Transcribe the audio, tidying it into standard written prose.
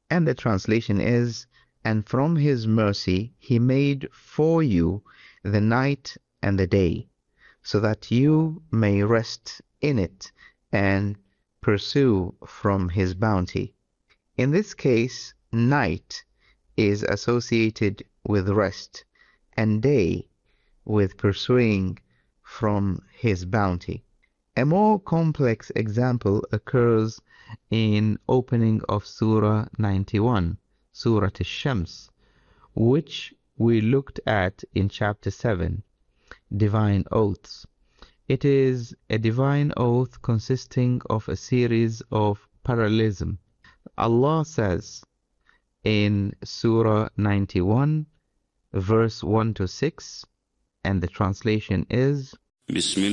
And the translation is, and from His mercy He made for you the night and the day, so that you may rest in it and pursue from His bounty. In this case, night is associated with rest and day with pursuing from His bounty. A more complex example occurs in opening of Surah 91, Surah Ash-Shams, which we looked at in chapter 7, Divine Oaths. It is a divine oath consisting of a series of parallelism. Allah says in Surah 91, verse 1 to 6, and the translation is